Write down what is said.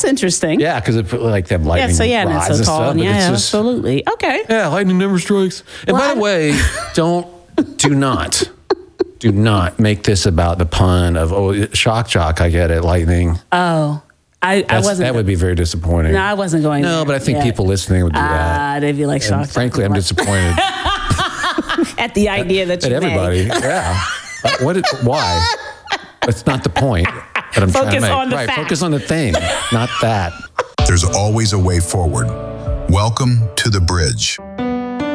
that's interesting. Yeah, because it like them lightning Yeah, so yeah, and rods it's so and tall. stuff. And but yeah, it's just, absolutely. Okay. yeah, lightning never strikes. And by the way, do not make this about the pun of, shock jock, I get it, lightning. Oh, I wasn't. That would be very disappointing. No, I wasn't going No, there. but I think Yeah. people listening would do that. They'd be like And shocked. frankly, I'm disappointed at the idea that at you everybody. Yeah. Why? That's not the point that I'm trying to Focus make. on the right, fact. focus on the thing, not that. There's always a way forward. Welcome to The Bridge.